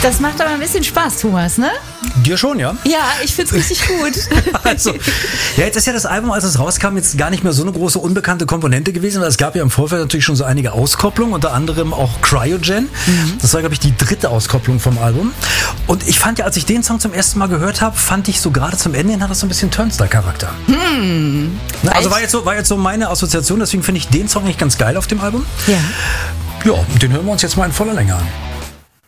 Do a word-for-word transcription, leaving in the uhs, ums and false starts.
Das macht aber ein bisschen Spaß, Thomas, ne? Dir schon, ja? Ja, ich find's richtig gut. Also, ja, jetzt ist ja das Album, als es rauskam, jetzt gar nicht mehr so eine große unbekannte Komponente gewesen, weil es gab ja im Vorfeld natürlich schon so einige Auskopplungen, unter anderem auch Cryogen. Mhm. Das war, glaube ich, die dritte Auskopplung vom Album. Und ich fand ja, als ich den Song zum ersten Mal gehört habe, fand ich so gerade zum Ende hin hat das so ein bisschen Turnstile-Charakter. Hm. Na, also war jetzt, so, war jetzt so meine Assoziation, deswegen finde ich den Song eigentlich ganz geil auf dem Album. Ja. Ja, den hören wir uns jetzt mal in voller Länge an.